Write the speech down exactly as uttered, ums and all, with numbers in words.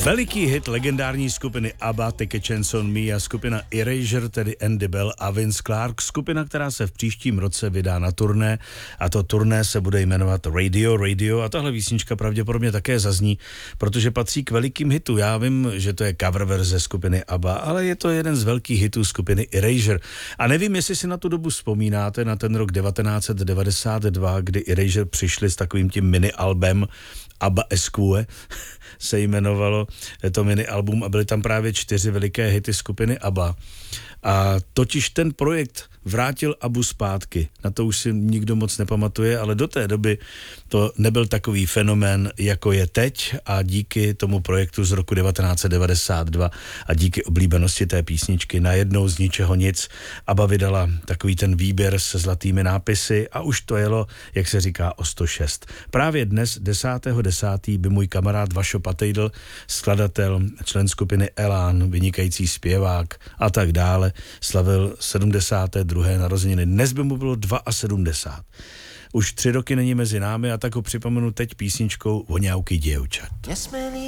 Veliký hit legendární skupiny ABBA, Take a Chance on Me a skupina Erasure, tedy Andy Bell a Vince Clarke, skupina, která se v příštím roce vydá na turné a to turné se bude jmenovat Radio Radio a tahle písnička pravděpodobně také zazní, protože patří k velikým hitům. Já vím, že to je cover verze skupiny ABBA, ale je to jeden z velkých hitů skupiny Erasure. A nevím, jestli si na tu dobu vzpomínáte, na ten rok devatenáct set devadesát dva, kdy Erasure přišli s takovým tím mini albem ABBA Esque se jmenovalo to mini album a byly tam právě čtyři veliké hity skupiny ABBA. A totiž ten projekt vrátil ABBU zpátky. Na to už si nikdo moc nepamatuje, ale do té doby to nebyl takový fenomén, jako je teď a díky tomu projektu z roku devatenáct set devadesát dva a díky oblíbenosti té písničky najednou z ničeho nic ABBA vydala takový ten výběr se zlatými nápisy a už to jelo, jak se říká, o sto šest. Právě dnes, desátého desátého by můj kamarád Vašo Patejdl, skladatel, člen skupiny Elán, vynikající zpěvák a tak dále, slavil sedmdesáté druhé narozeniny. Dnes by mu bylo sedmdesát dva. Už tři roky není mezi námi a tak ho připomenu teď písničkou Voňavky dievčat.